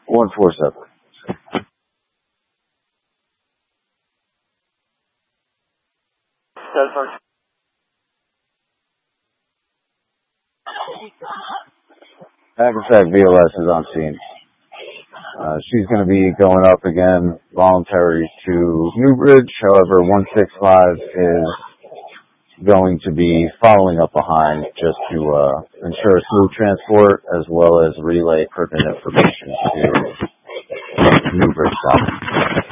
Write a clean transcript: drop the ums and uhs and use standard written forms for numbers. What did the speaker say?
147. Hackensack VOS is on scene. She's going to be going up again, voluntary to Newbridge. However, 165 is going to be following up behind just to ensure a smooth transport as well as relay pertinent information to Newbridge stop.